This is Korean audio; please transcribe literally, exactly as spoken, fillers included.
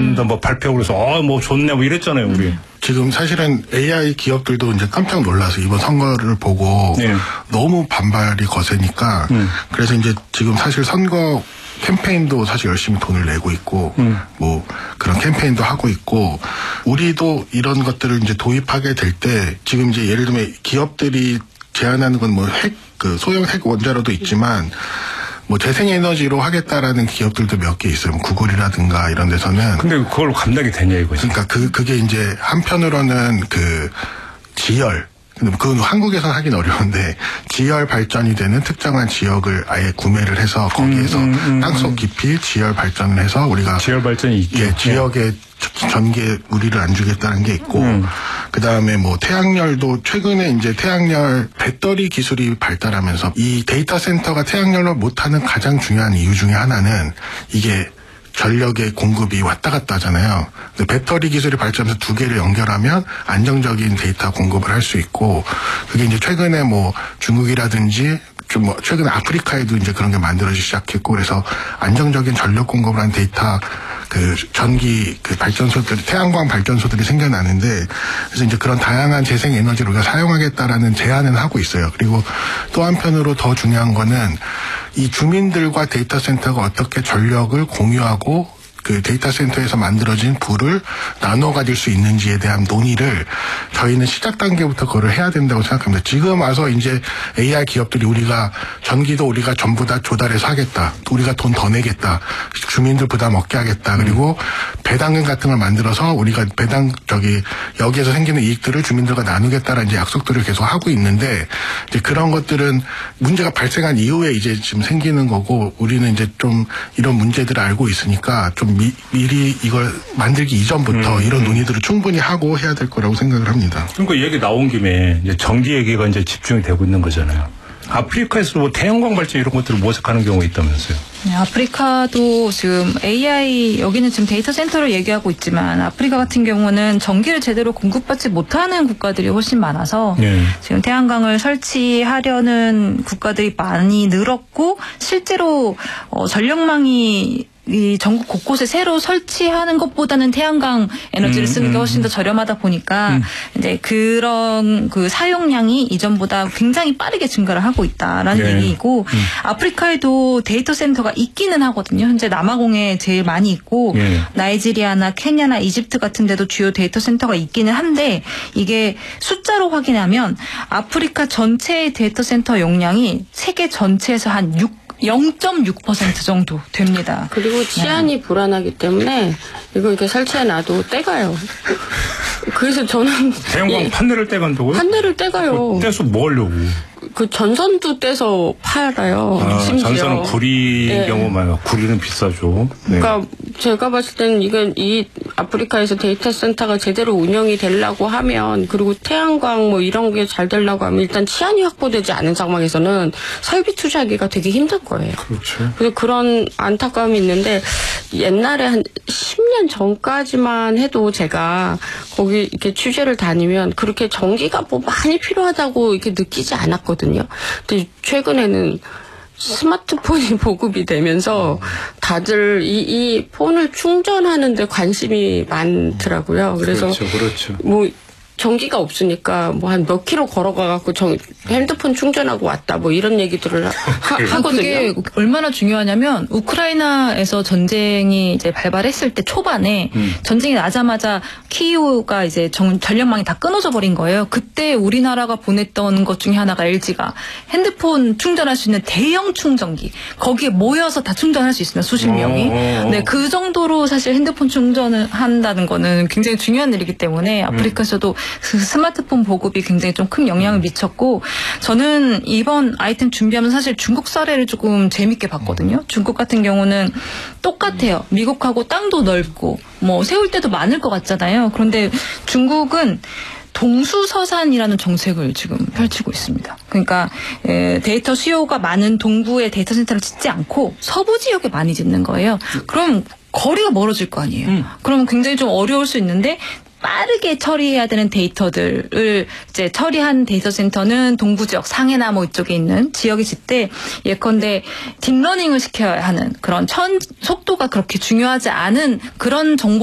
관련된 뭐 발표를 해서 어, 뭐 좋네 뭐 이랬잖아요, 우리. 음. 지금 사실은 에이아이 기업들도 이제 깜짝 놀라서 이번 선거를 보고 네. 너무 반발이 거세니까 음. 그래서 이제 지금 사실 선거 캠페인도 사실 열심히 돈을 내고 있고 음. 뭐 그런 캠페인도 하고 있고 우리도 이런 것들을 이제 도입하게 될 때 지금 이제 예를 들면 기업들이 제안하는 건 뭐 핵 그 소형 핵 원자로도 있지만 뭐 재생에너지로 하겠다라는 기업들도 몇 개 있어요. 구글이라든가 이런 데서는. 근데 그걸 감당이 되냐 이거지. 그러니까 그 그게 이제 한편으로는 그 지열. 근데 그건 한국에서 하긴 어려운데 지열 발전이 되는 특정한 지역을 아예 구매를 해서 거기에서 음, 음, 음, 땅속 깊이 지열 발전을 해서 우리가 지열 발전이 있죠. 예, 지역에 전기에 우리를 안 주겠다는 게 있고 음. 그 다음에 뭐 태양열도 최근에 이제 태양열 배터리 기술이 발달하면서 이 데이터 센터가 태양열로 못하는 가장 중요한 이유 중에 하나는 이게 전력의 공급이 왔다 갔다 하잖아요. 근데 배터리 기술이 발전해서 두 개를 연결하면 안정적인 데이터 공급을 할 수 있고 그게 이제 최근에 뭐 중국이라든지 좀 뭐 최근에 아프리카에도 이제 그런 게 만들어지기 시작했고 그래서 안정적인 전력 공급을 한 데이터 그 전기 그 발전소들이 태양광 발전소들이 생겨나는데 그래서 이제 그런 다양한 재생 에너지를 우리가 사용하겠다라는 제안은 하고 있어요. 그리고 또 한편으로 더 중요한 거는 이 주민들과 데이터 센터가 어떻게 전력을 공유하고 그 데이터 센터에서 만들어진 불을 나눠 가질 수 있는지에 대한 논의를 저희는 시작 단계부터 그걸 해야 된다고 생각합니다. 지금 와서 이제 에이아이 기업들이 우리가 전기도 우리가 전부 다 조달해서 하겠다. 우리가 돈 더 내겠다. 주민들 부담 없게 하겠다. 그리고 배당금 같은 걸 만들어서 우리가 배당 저기 여기에서 생기는 이익들을 주민들과 나누겠다라는 이제 약속들을 계속 하고 있는데 이제 그런 것들은 문제가 발생한 이후에 이제 지금 생기는 거고 우리는 이제 좀 이런 문제들을 알고 있으니까 좀 미, 미리 이걸 만들기 이전부터 음, 이런 음. 논의들을 충분히 하고 해야 될 거라고 생각을 합니다. 그러니까 얘기 나온 김에 이제 전기 얘기가 이제 집중이 되고 있는 거잖아요. 아프리카에서 뭐 태양광 발전 이런 것들을 모색하는 경우가 있다면서요? 네, 아프리카도 지금 에이아이 여기는 지금 데이터 센터를 얘기하고 있지만 아프리카 같은 경우는 전기를 제대로 공급받지 못하는 국가들이 훨씬 많아서 네. 지금 태양광을 설치하려는 국가들이 많이 늘었고 실제로 어, 전력망이 이 전국 곳곳에 새로 설치하는 것보다는 태양광 에너지를 쓰는 게 훨씬 더 저렴하다 보니까 음. 이제 그런 그 사용량이 이전보다 굉장히 빠르게 증가를 하고 있다라는 네. 얘기이고 음. 아프리카에도 데이터 센터가 있기는 하거든요. 현재 남아공에 제일 많이 있고 네. 나이지리아나 케냐나 이집트 같은 데도 주요 데이터 센터가 있기는 한데 이게 숫자로 확인하면 아프리카 전체의 데이터 센터 용량이 세계 전체에서 한 육 영 점 육 퍼센트 정도 됩니다. 그리고 치안이 네. 불안하기 때문에 이거 이렇게 설치해놔도 떼가요. 그래서 저는 태양광 예, 판넬을 떼간다고요? 판넬을 떼가요. 떼서 뭐 하려고? 그 전선도 떼서 팔아요. 아, 심지어. 전선은 구리 네. 경우 많아요. 구리는 비싸죠. 네. 그러니까 제가 봤을 때는 이건 이 아프리카에서 데이터 센터가 제대로 운영이 되려고 하면 그리고 태양광 뭐 이런 게 잘 되려고 하면 일단 치안이 확보되지 않은 상황에서는 설비 투자하기가 되게 힘든 거예요. 그렇죠. 그래서 그런 안타까움이 있는데 옛날에 한 십 년 전까지만 해도 제가 거기 이렇게 취재를 다니면 그렇게 전기가 뭐 많이 필요하다고 이렇게 느끼지 않았거든요. 근데 최근에는 스마트폰이 보급이 되면서 다들 이, 이 폰을 충전하는 데 관심이 많더라고요. 그래서 그렇죠, 그렇죠. 뭐 전기가 없으니까 뭐 한 몇 킬로 걸어가갖고 정, 핸드폰 충전하고 왔다 뭐 이런 얘기들을 하, 하거든요. 그게 얼마나 중요하냐면 우크라이나에서 전쟁이 이제 발발했을 때 초반에 음. 전쟁이 나자마자 키이우가 이제 정, 전력망이 다 끊어져 버린 거예요. 그때 우리나라가 보냈던 것 중에 하나가 엘지가 핸드폰 충전할 수 있는 대형 충전기 거기에 모여서 다 충전할 수 있습니다. 수십 명이. 네, 그 정도로 사실 핸드폰 충전을 한다는 거는 굉장히 중요한 일이기 때문에 아프리카에서도 그 스마트폰 보급이 굉장히 좀 큰 영향을 미쳤고 저는 이번 아이템 준비하면서 사실 중국 사례를 조금 재밌게 봤거든요. 중국 같은 경우는 똑같아요. 미국하고 땅도 넓고 뭐 세울 때도 많을 것 같잖아요. 그런데 중국은 동수서산이라는 정책을 지금 펼치고 있습니다. 그러니까 데이터 수요가 많은 동부에 데이터 센터를 짓지 않고 서부 지역에 많이 짓는 거예요. 그럼 거리가 멀어질 거 아니에요. 음. 그러면 굉장히 좀 어려울 수 있는데 빠르게 처리해야 되는 데이터들을 이제 처리한 데이터 센터는 동부 지역 상해나 뭐 이쪽에 있는 지역에 짓되 예컨대 딥러닝을 시켜야 하는 그런 천 속도가 그렇게 중요하지 않은 그런 정보